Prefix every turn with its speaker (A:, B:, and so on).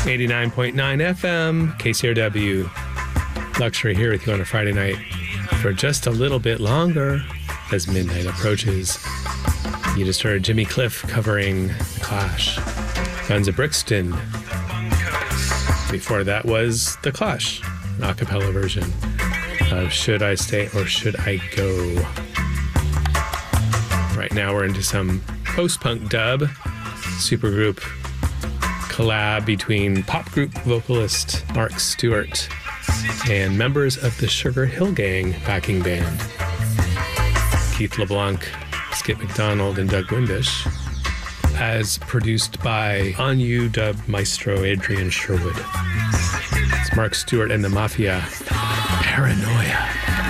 A: 89.9 FM, KCRW. Luxury here with you on a Friday night for just a little bit longer as midnight approaches. You just heard Jimmy Cliff covering The Clash, Guns of Brixton. Before that was The Clash, an a cappella version of Should I Stay or Should I Go? Right now we're into some post-punk dub, supergroup collab between pop group vocalist Mark Stewart and members of the Sugar Hill Gang backing band. Keith LeBlanc, Skip McDonald, and Doug Wimbish, as produced by On You dub maestro Adrian Sherwood. It's Mark Stewart and the Mafia, Paranoia.